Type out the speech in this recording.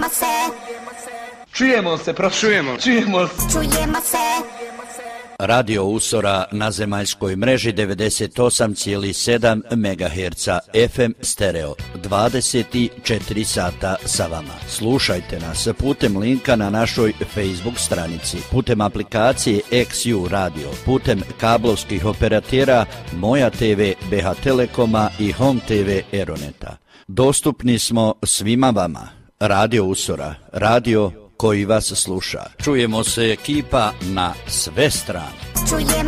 Čujemo se. Čujemo se. Radio Usora na zemaljskoj mreži 98,7 MHz FM stereo 24 sata sa vama. Slušajte nas putem linka na našoj Facebook stranici, putem aplikacije XU Radio, putem kablovskih operatera Moja TV, BH Telekoma i Home TV Eroneta. Dostupni smo svima vama. Radio Usora, radio koji vas sluša. Čujemo se ekipa na sve strane.